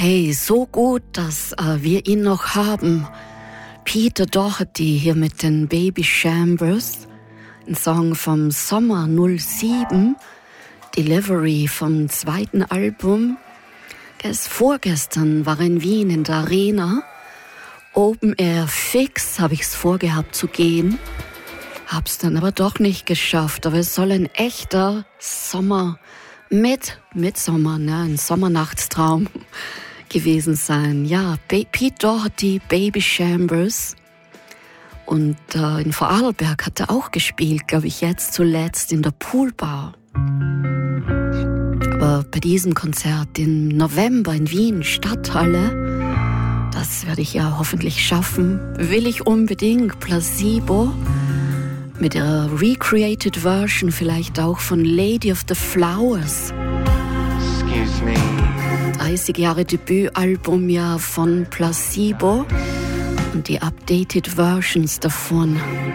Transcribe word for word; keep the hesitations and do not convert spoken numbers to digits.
Hey, so gut, dass äh, wir ihn noch haben. Peter Doherty hier mit den Baby Chambers. Ein Song vom Sommer null sieben. Delivery vom zweiten Album. Erst vorgestern war er in Wien in der Arena. Open Air Fix habe ich es vorgehabt zu gehen. Hab's dann aber doch nicht geschafft. Aber es soll ein echter Sommer mit, mit Sommer, ne? Ein Sommernachtstraum gewesen sein. Ja, Ba- Pete Doherty, Baby Chambers. Und äh, in Vorarlberg hat er auch gespielt, glaube ich, jetzt zuletzt in der Poolbar. Aber bei diesem Konzert im November in Wien, Stadthalle, das werde ich ja hoffentlich schaffen, will ich unbedingt. Placebo mit der recreated Version vielleicht auch von Lady of the Flowers. Excuse me. dreißig Jahre Debütalbum ja von Placebo und die updated Versions davon.